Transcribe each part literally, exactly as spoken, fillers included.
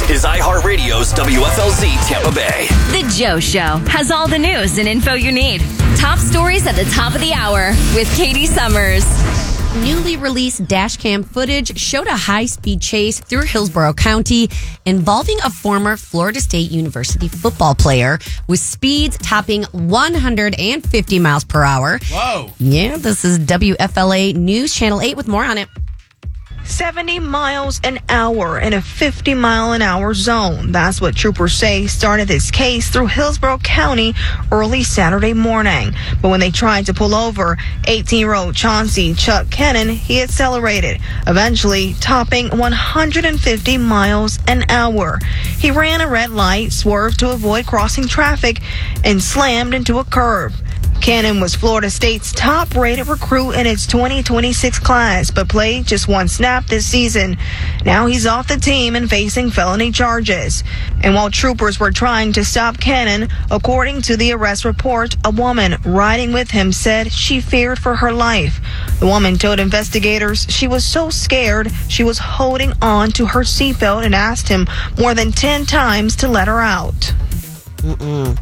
is iHeartRadio's W F L Z Tampa Bay. The Joe Show has all the news and info you need. Top stories at the top of the hour with Katie Summers. Newly released dash cam footage showed a high-speed chase through Hillsborough County involving a former Florida State University football player with speeds topping one hundred fifty miles per hour. Whoa. Yeah, this is W F L A News Channel eight with more on it. seventy miles an hour in a fifty mile an hour zone. That's what troopers say started this case through Hillsborough County early Saturday morning. But when they tried to pull over eighteen-year-old Chauncey Chuck Kennan, he accelerated, eventually topping one hundred fifty miles an hour. He ran a red light, swerved to avoid crossing traffic, and slammed into a curb. Cannon was Florida State's top-rated recruit in its twenty twenty-six class, but played just one snap this season. Now he's off the team and facing felony charges. And while troopers were trying to stop Cannon, according to the arrest report, a woman riding with him said she feared for her life. The woman told investigators she was so scared she was holding on to her seatbelt and asked him more than ten times to let her out. Mm-mm.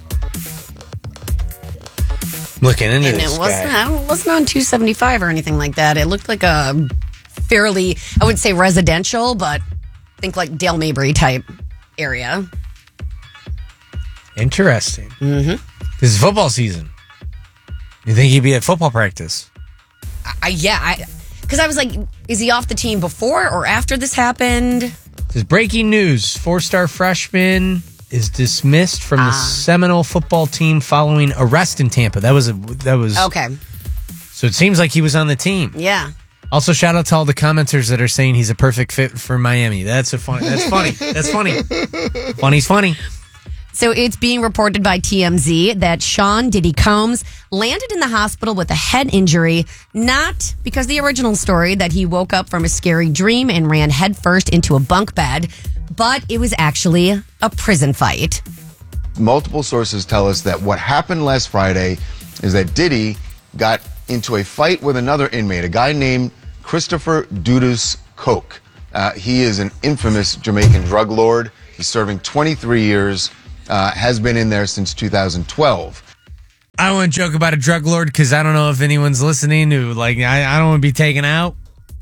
Looking into and this it wasn't, guy. it wasn't on two seventy-five or anything like that. It looked like a fairly, I would say residential, but think like Dale Mabry type area. Interesting. Mm-hmm. This is football season. You think he'd be at football practice? I, yeah, I because I was like, is he off the team before or after this happened? This is breaking news. Four-star freshman is dismissed from the Ah. Seminole football team following arrest in Tampa. That was a that was Okay. So it seems like he was on the team. Yeah. Also, shout out to all the commenters that are saying he's a perfect fit for Miami. That's a fun. That's funny. That's funny. Funny's funny. So it's being reported by T M Z that Sean Diddy Combs landed in the hospital with a head injury, not because the original story that he woke up from a scary dream and ran headfirst into a bunk bed, but it was actually a prison fight. Multiple sources tell us that what happened last Friday is that Diddy got into a fight with another inmate, a guy named Christopher Dudus Koch. Uh, he is an infamous Jamaican drug lord. He's serving twenty-three years, uh, has been in there since two thousand twelve. I want to joke about a drug lord because I don't know if anyone's listening who, like, I, I don't want to be taken out.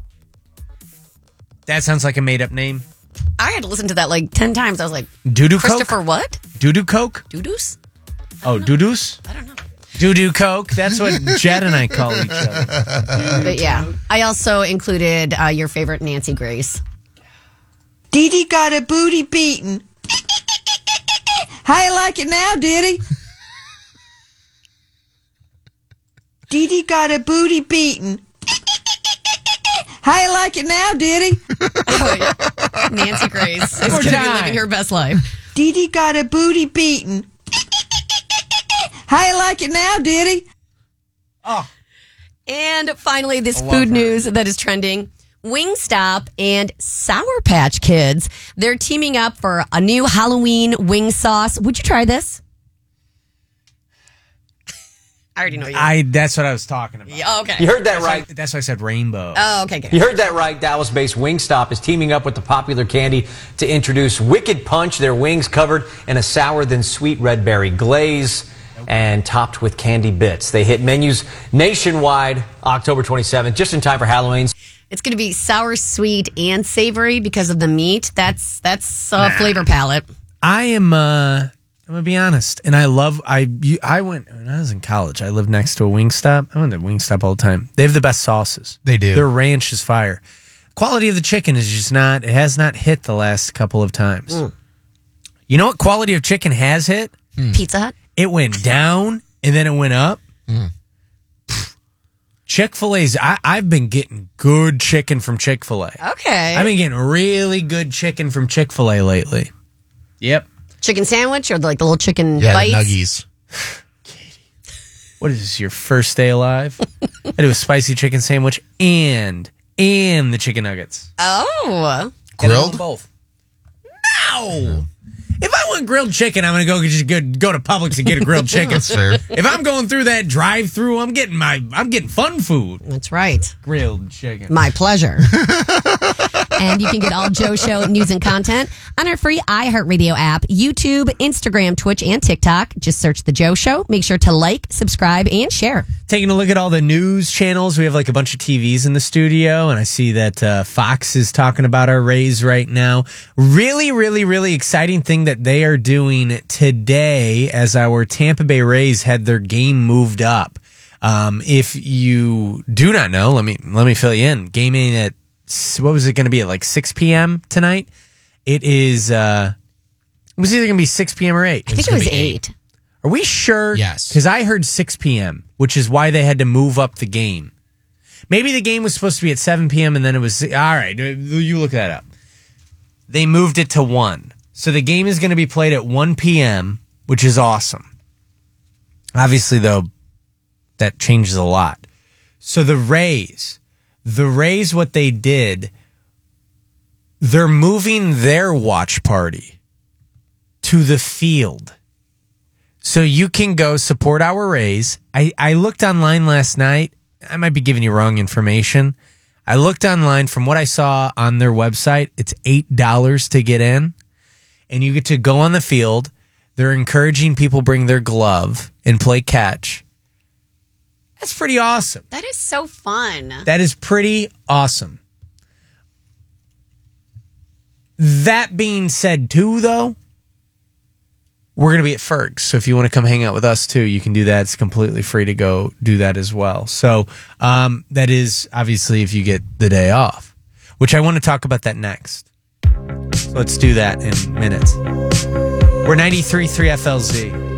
That sounds like a made-up name. I had to listen to that like ten times. I was like, Doo-doo Christopher Coke? what? Doo-doo Coke? Dudus? Oh, Doo-doos? I don't know. Doo-doo Coke? That's what Jed and I call each other. But yeah, I also included uh, your favorite Nancy Grace. Diddy got a booty beaten. How you like it now, Diddy? Diddy got a booty beaten. How you like it now, Diddy? Oh, yeah. Nancy Grace is More going to be time. living her best life. Diddy got a booty beaten. How you like it now, Diddy? Oh. And finally, this I love food her. news that is trending. Wingstop and Sour Patch Kids, they're teaming up for a new Halloween wing sauce. Would you try this? I already know you. I. That's what I was talking about. Yeah, okay. You heard that That's right. why, that's why I said rainbow. Oh, okay, good. You heard that right. Dallas-based Wingstop is teaming up with the popular candy to introduce Wicked Punch. Their wings covered in a sour than sweet red berry glaze and topped with candy bits. They hit menus nationwide October twenty-seventh, just in time for Halloween. It's going to be sour, sweet, and savory because of the meat. That's that's a flavor palette. I am. uh I'm gonna be honest, and I love. I you, I went when I was in college. I lived next to a Wingstop. I went to Wingstop all the time. They have the best sauces. They do. Their ranch is fire. Quality of the chicken is just not. It has not hit the last couple of times. Mm. You know what quality of chicken has hit? Pizza Hut. It went down and then it went up. Mm. Chick-fil-A's. I, I've been getting good chicken from Chick-fil-A. Okay. I've been getting really good chicken from Chick-fil-A lately. Yep. Chicken sandwich or like the little chicken Yeah, bites? the nuggies. What is this, your first day alive? I do a spicy chicken sandwich and and the chicken nuggets. Oh. And I Grilled? want both. No. If I want grilled chicken, I'm going to go just go, go to Publix and get a grilled chicken. That's fair. If I'm going through that drive-through, I'm getting my I'm getting fun food. That's right. Grilled chicken. My pleasure. And you can get all Joe Show news and content on our free iHeartRadio app, YouTube, Instagram, Twitch, and TikTok. Just search The Joe Show. Make sure to like, subscribe, and share. Taking a look at all the news channels, we have like a bunch of T Vs in the studio, and I see that uh, Fox is talking about our Rays right now. Really, really, really exciting thing that they are doing today as our Tampa Bay Rays had their game moved up. Um, if you do not know, let me let me fill you in. Gaming at, what was it going to be, at like six p.m. tonight? It is, uh, it was either going to be six p.m. or eight. I think it was eight. Are we sure? Yes. Because I heard six p.m., which is why they had to move up the game. Maybe the game was supposed to be at seven p.m. and then it was, all right, you look that up. They moved it to one. So the game is going to be played at one p.m., which is awesome. Obviously, though, that changes a lot. So the Rays, the Rays, what they did, they're moving their watch party to the field. So you can go support our Rays. I, I looked online last night. I might be giving you wrong information. I looked online. From what I saw on their website, it's eight dollars to get in. And you get to go on the field. They're encouraging people bring their glove and play catch. That's pretty awesome. That is so fun. That is pretty awesome. That being said, too, though, we're going to be at Ferg's. So if you want to come hang out with us, too, you can do that. It's completely free to go do that as well. So um, that is, obviously, if you get the day off, which I want to talk about that next. So let's do that in minutes. We're ninety-three point three F L Z.